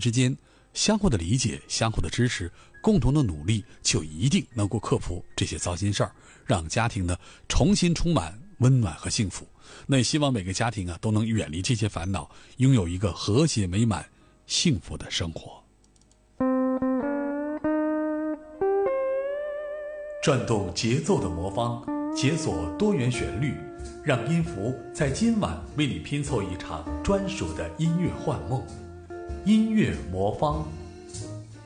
之间相互的理解、相互的支持，共同的努力，就一定能够克服这些糟心事儿，让家庭呢重新充满温暖和幸福。那也希望每个家庭都能远离这些烦恼，拥有一个和谐美满、幸福的生活。转动节奏的魔方，解锁多元旋律，让音符在今晚为你拼凑一场专属的音乐幻梦。音乐魔方。